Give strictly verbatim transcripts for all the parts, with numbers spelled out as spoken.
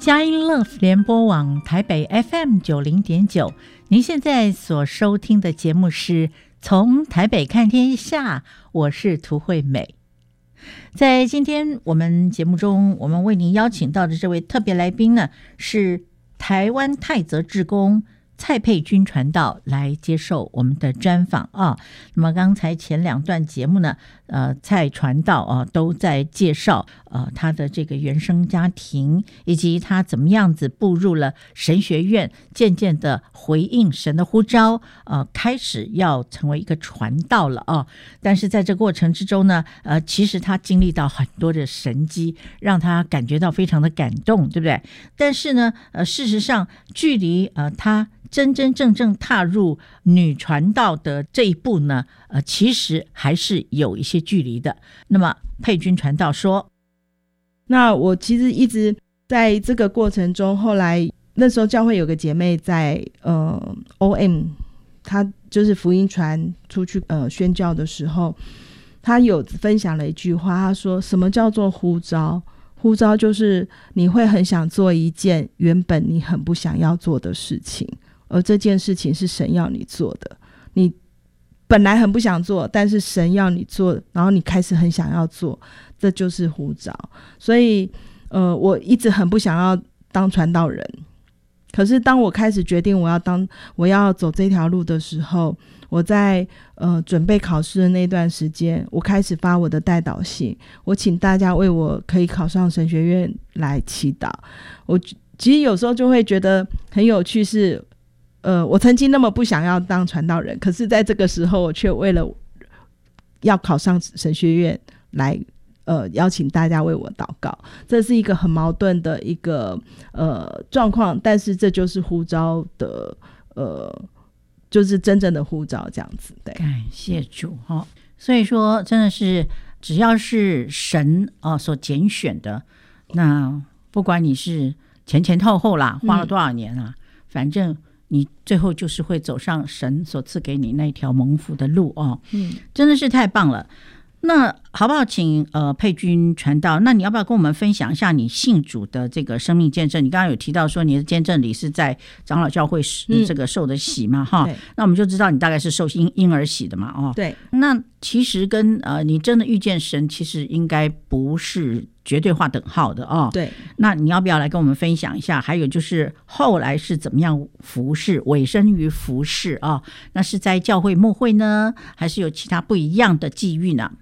佳音 Love 联播网台北 F M 九零点九，您现在所收听的节目是从台北看天下，我是涂惠美。在今天我们节目中，我们为您邀请到的这位特别来宾呢，是台湾泰泽志工蔡佩君传道来接受我们的专访啊。那么刚才前两段节目呢，呃，蔡传道啊都在介绍呃他的这个原生家庭，以及他怎么样子步入了神学院，渐渐的回应神的呼召，呃，开始要成为一个传道了啊。但是在这过程之中呢，呃，其实他经历到很多的神迹，让他感觉到非常的感动，对不对？但是呢，呃，事实上距离呃他真真正正踏入女传道的这一步呢，呃，其实还是有一些距离的。那么佩君传道说， 那我其实一直在这个过程中，后来那时候教会有个姐妹在呃 O M， 她就是福音传出去呃宣教的时候，她有分享了一句话，她说什么叫做呼召？呼召就是你会很想做一件原本你很不想要做的事情，而这件事情是神要你做的，你本来很不想做，但是神要你做，然后你开始很想要做，这就是呼召。所以呃，我一直很不想要当传道人，可是当我开始决定我要当我要走这条路的时候，我在呃准备考试的那段时间，我开始发我的代祷信，我请大家为我可以考上神学院来祈祷。我其实有时候就会觉得很有趣是呃，我曾经那么不想要当传道人，可是在这个时候我却为了要考上神学院来呃邀请大家为我祷告。这是一个很矛盾的一个呃状况，但是这就是呼召的呃就是真正的呼召这样子。对， 感谢主哈、哦。所以说真的是只要是神啊、呃、所拣选的，那不管你是前前后后啦，花了多少年啊、嗯、反正你最后就是会走上神所赐给你那条蒙福的路哦。嗯，真的是太棒了。那好不好请呃佩君传道，那你要不要跟我们分享一下你信主的这个生命见证？你刚刚有提到说你的见证里是在长老教会这个受的洗嘛、嗯、哈，那我们就知道你大概是受婴婴儿洗的嘛哦。 对， 那其实跟呃你真的遇见神其实应该不是绝对划等号的哦。 对， 那你要不要来跟我们分享一下？还有就是后来是怎么样服事，委身于服事啊？那是在教会牧会呢，还是有其他不一样的际遇呢？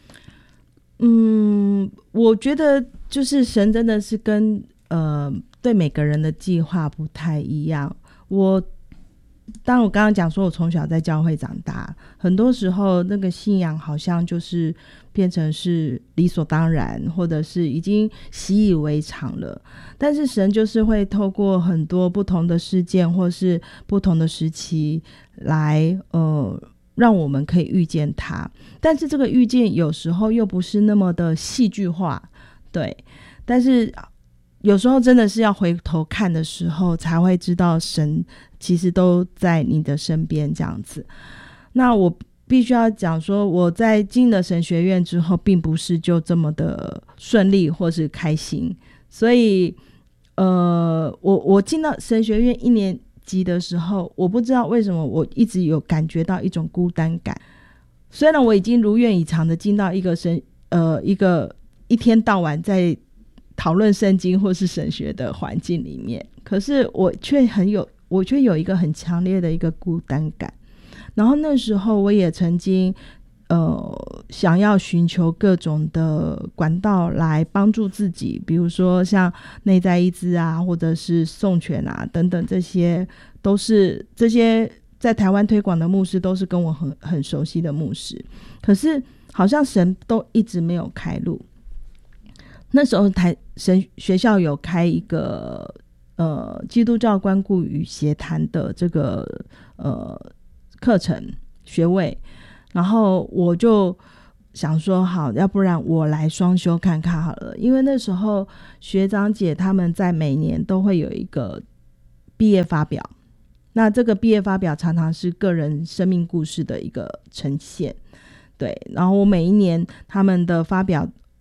嗯，我觉得就是神真的是跟呃对每个人的计划不太一样。我当我刚刚讲说我从小在教会长大，很多时候那个信仰好像就是变成是理所当然，或者是已经习以为常了。但是神就是会透过很多不同的事件或是不同的时期来呃让我们可以遇见他，但是这个遇见有时候又不是那么的戏剧化，对，但是有时候真的是要回头看的时候才会知道神其实都在你的身边这样子。那我必须要讲说，我在进了神学院之后并不是就这么的顺利或是开心，所以呃，我我进到神学院一年级的时候，我不知道为什么我一直有感觉到一种孤单感。虽然我已经如愿以偿的进到一个神呃一个一天到晚在讨论圣经或是神学的环境里面，可是我却很有我却有一个很强烈的一个孤单感。然后那时候我也曾经呃想要寻求各种的管道来帮助自己，比如说像内在医治啊，或者是颂权啊等等，这些都是这些在台湾推广的牧师都是跟我很很熟悉的牧师，可是好像神都一直没有开路。那时候台神学校有开一个呃基督教关顾与协谈的这个呃课程学位，然后我就想说好，要不然我来双修看看好了。因为那时候学长姐他们在每年都会有一个毕业发表，那这个毕业发表常常是个人生命故事的一个呈现，对。然后我每一年他们的发表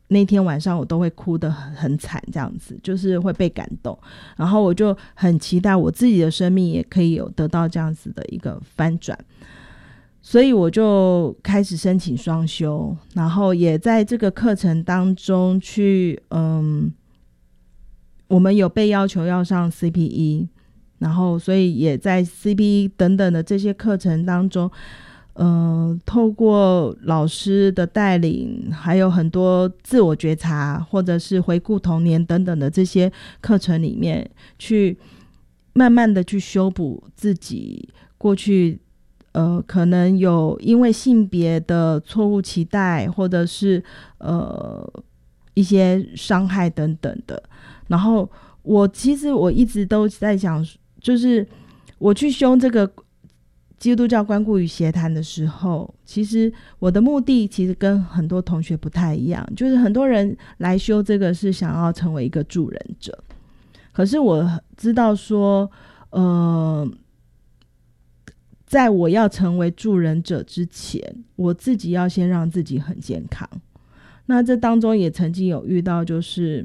那天晚上我都会哭得很很惨，这样子就是会被感动，然后我就很期待我自己的生命也可以有得到这样子的一个翻转，所以我就开始申请双修，然后也在这个课程当中去嗯，我们有被要求要上 C P E， 然后所以也在 C P E 等等的这些课程当中呃，透过老师的带领，还有很多自我觉察或者是回顾童年等等的这些课程里面，去慢慢的去修补自己过去呃，可能有因为性别的错误期待，或者是呃一些伤害等等的。然后我其实我一直都在想，就是我去修这个基督教关顾与协谈的时候，其实我的目的其实跟很多同学不太一样，就是很多人来修这个是想要成为一个助人者，可是我知道说呃在我要成为助人者之前，我自己要先让自己很健康。那这当中也曾经有遇到，就是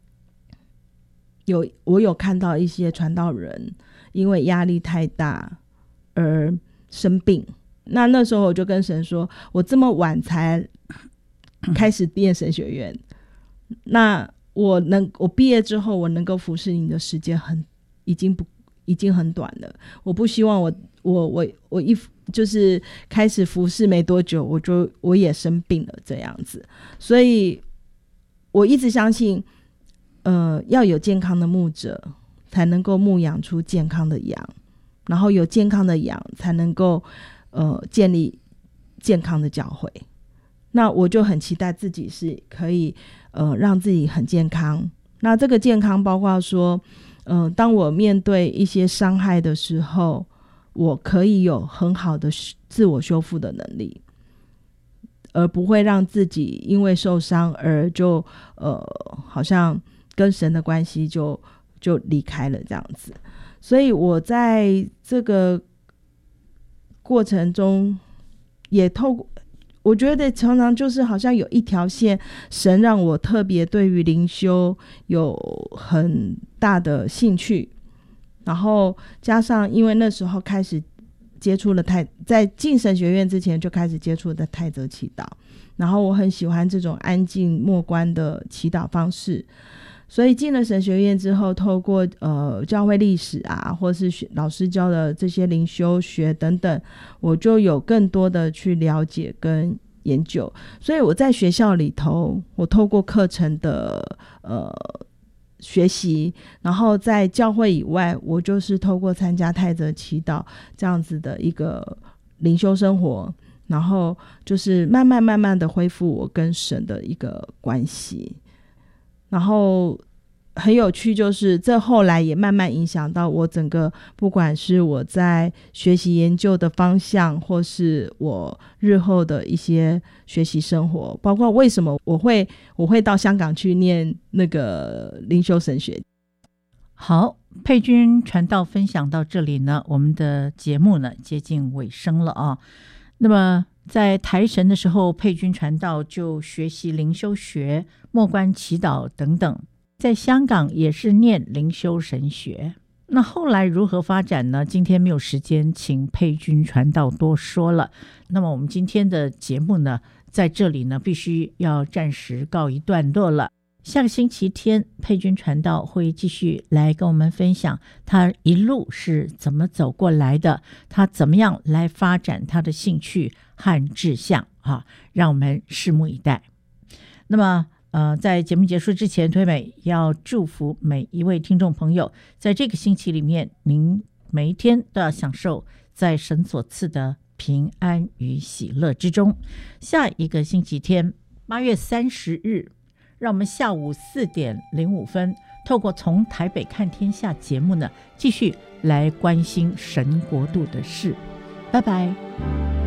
有我有看到一些传道人因为压力太大而生病，那那时候我就跟神说，我这么晚才开始念神学院，那我能我毕业之后我能够服侍你的时间很已经不已经很短了，我不希望我我我我一就是开始服侍没多久我就我也生病了这样子，所以我一直相信呃要有健康的牧者才能够牧养出健康的羊，然后有健康的羊才能够呃建立健康的教会。那我就很期待自己是可以呃让自己很健康，那这个健康包括说呃当我面对一些伤害的时候，我可以有很好的自我修复的能力，而不会让自己因为受伤而就呃好像跟神的关系就就离开了这样子。所以我在这个过程中也透过我觉得常常就是好像有一条线，神让我特别对于灵修有很大的兴趣，然后加上因为那时候开始接触了太在进神学院之前就开始接触了太责祈祷，然后我很喜欢这种安静默观的祈祷方式，所以进了神学院之后，透过呃教会历史啊，或是老师教的这些灵修学等等，我就有更多的去了解跟研究。所以我在学校里头，我透过课程的呃学习，然后在教会以外，我就是透过参加太责祈祷这样子的一个灵修生活，然后就是慢慢慢慢的恢复我跟神的一个关系。然后很有趣，就是这后来也慢慢影响到我整个不管是我在学习研究的方向，或是我日后的一些学习生活，包括为什么我会我会到香港去念那个灵修神学。 好，佩君传道分享到这里呢，我们的节目呢接近尾声了啊。那么在台神的时候，佩君传道就学习灵修学、默观祈祷等等，在香港也是念灵修神学。那后来如何发展呢？今天没有时间请佩君传道多说了。那么我们今天的节目呢，在这里呢必须要暂时告一段落了。下个星期天，佩君传道会继续来跟我们分享他一路是怎么走过来的，他怎么样来发展他的兴趣和志向啊，让我们拭目以待。那么呃，在节目结束之前，推美要祝福每一位听众朋友，在这个星期里面，您每一天都要享受在神所赐的平安与喜乐之中。下一个星期天，八月三十日，让我们下午四点零五分，透过从台北看天下节目呢，继续来关心神国度的事。拜拜。